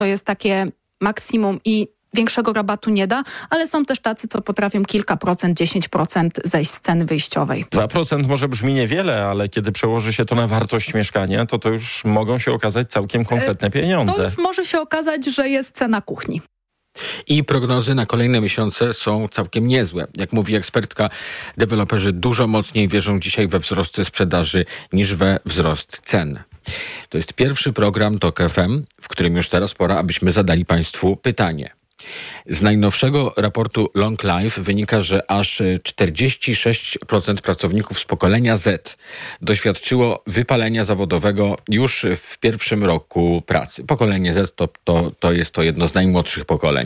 To jest takie maksimum i większego rabatu nie da, ale są też tacy, co potrafią kilka procent, 10% zejść z ceny wyjściowej. 2% może brzmi niewiele, ale kiedy przełoży się to na wartość mieszkania, to już mogą się okazać całkiem konkretne pieniądze. To już może się okazać, że jest cena kuchni. I prognozy na kolejne miesiące są całkiem niezłe. Jak mówi ekspertka, deweloperzy dużo mocniej wierzą dzisiaj we wzrost sprzedaży niż we wzrost cen. To jest pierwszy program TOK FM, w którym już teraz pora, abyśmy zadali Państwu pytanie. Z najnowszego raportu Long Life wynika, że aż 46% pracowników z pokolenia Z doświadczyło wypalenia zawodowego już w pierwszym roku pracy. Pokolenie Z to jest to jedno z najmłodszych pokoleń.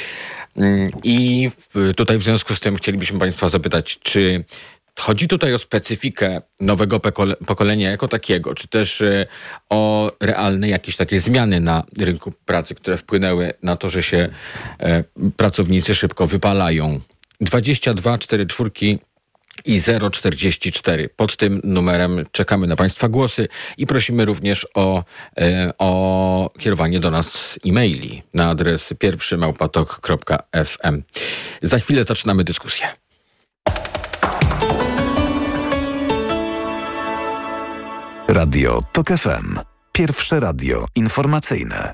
I tutaj w związku z tym chcielibyśmy Państwa zapytać, czy chodzi tutaj o specyfikę nowego pokolenia jako takiego, czy też o realne jakieś takie zmiany na rynku pracy, które wpłynęły na to, że się pracownicy szybko wypalają. 22 44 i 044. Pod tym numerem czekamy na Państwa głosy i prosimy również o kierowanie do nas e-maili na adres pierwszy@tok.fm. Za chwilę zaczynamy dyskusję. Radio TOK FM. Pierwsze radio informacyjne.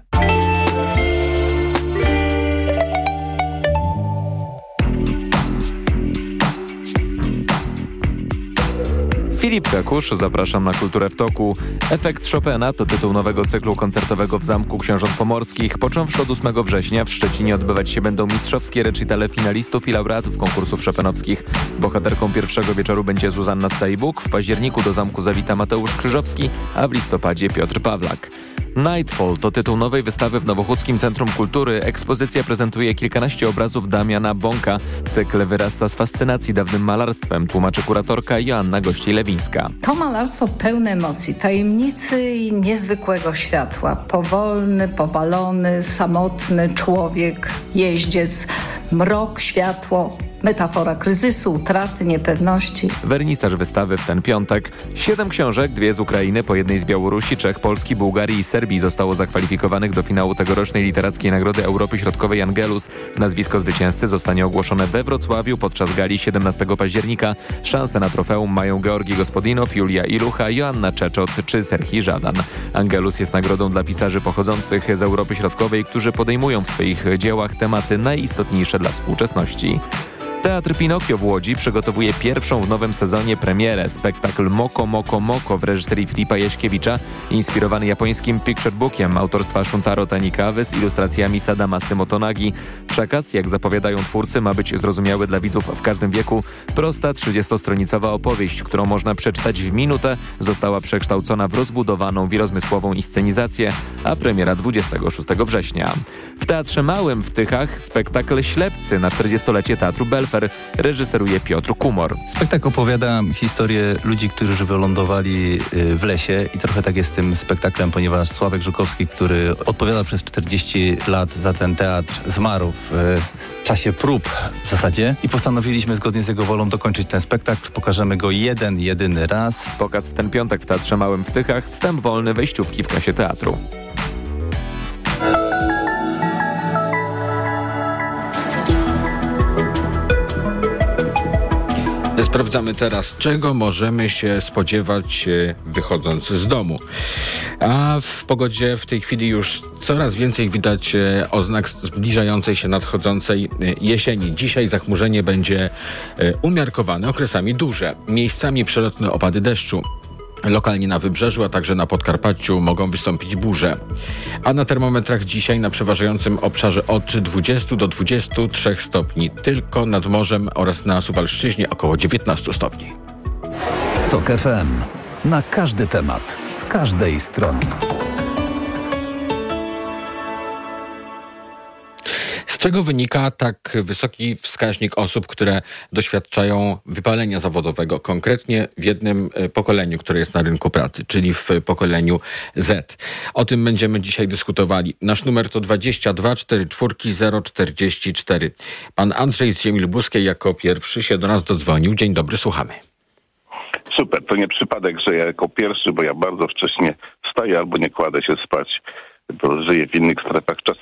Filip Kakusz, zapraszam na Kulturę w Toku. Efekt Chopina to tytuł nowego cyklu koncertowego w Zamku Książąt Pomorskich. Począwszy od 8 września w Szczecinie odbywać się będą mistrzowskie recitale finalistów i laureatów konkursów chopinowskich. Bohaterką pierwszego wieczoru będzie Zuzanna Stajbuk. W październiku do zamku zawita Mateusz Krzyżowski, a w listopadzie Piotr Pawlak. Nightfall to tytuł nowej wystawy w Nowochódzkim Centrum Kultury. Ekspozycja prezentuje kilkanaście obrazów Damiana Bąka. Cykl wyrasta z fascynacji dawnym malarstwem, tłumaczy kuratorka Joanna Gościej-Lewińska. To malarstwo pełne emocji, tajemnicy i niezwykłego światła. Powolny, powalony, samotny człowiek, jeździec, mrok, światło, metafora kryzysu, utraty, niepewności. Wernisaż wystawy w ten piątek. 7 książek, 2 z Ukrainy, po jednej z Białorusi, 3 Polski, Bułgarii i Serbii zostało zakwalifikowanych do finału tegorocznej Literackiej Nagrody Europy Środkowej Angelus. Nazwisko zwycięzcy zostanie ogłoszone we Wrocławiu podczas gali 17 października. Szanse na trofeum mają Georgi Gospodinow, Julia Ilucha, Joanna Czeczot czy Serhii Żadan. Angelus jest nagrodą dla pisarzy pochodzących z Europy Środkowej, którzy podejmują w swoich dziełach tematy najistotniejsze dla współczesności. Teatr Pinokio w Łodzi przygotowuje pierwszą w nowym sezonie premierę. Spektakl Moko Moko Moko w reżyserii Filipa Jaśkiewicza, inspirowany japońskim picture bookiem autorstwa Shuntaro Tanikawy z ilustracjami Sadamasa Motonagi. Przekaz, jak zapowiadają twórcy, ma być zrozumiały dla widzów w każdym wieku. Prosta, 30-stronicowa opowieść, którą można przeczytać w minutę, została przekształcona w rozbudowaną, wielozmysłową inscenizację, a premiera 26 września. W Teatrze Małym w Tychach spektakl Ślepcy na 40-lecie Teatru Belfer reżyseruje Piotr Kumor. Spektakl opowiada historię ludzi, którzy wylądowali w lesie i trochę tak jest z tym spektaklem, ponieważ Sławek Żukowski, który odpowiada przez 40 lat za ten teatr, zmarł w czasie prób w zasadzie i postanowiliśmy zgodnie z jego wolą dokończyć ten spektakl. Pokażemy go jedyny raz. Pokaz w ten piątek w Teatrze Małym w Tychach, wstęp wolny, wejściówki w kasie teatru. Sprawdzamy teraz, czego możemy się spodziewać wychodząc z domu. A w pogodzie w tej chwili już coraz więcej widać oznak zbliżającej się, nadchodzącej jesieni. Dzisiaj zachmurzenie będzie umiarkowane, okresami duże. Miejscami przelotne opady deszczu. Lokalnie na Wybrzeżu, a także na Podkarpaciu mogą wystąpić burze. A na termometrach dzisiaj na przeważającym obszarze od 20 do 23 stopni. Tylko nad morzem oraz na Suwalszczyźnie około 19 stopni. TOK FM. Na każdy temat. Z każdej strony. Z czego wynika tak wysoki wskaźnik osób, które doświadczają wypalenia zawodowego, konkretnie w jednym pokoleniu, które jest na rynku pracy, czyli w pokoleniu Z. O tym będziemy dzisiaj dyskutowali. Nasz numer to 22 44 044. Pan Andrzej z Ziemi Lubuskiej jako pierwszy się do nas dodzwonił. Dzień dobry, słuchamy. Super, to nie przypadek, że ja jako pierwszy, bo ja bardzo wcześnie wstaję albo nie kładę się spać. bo żyję w innych strefach czasu.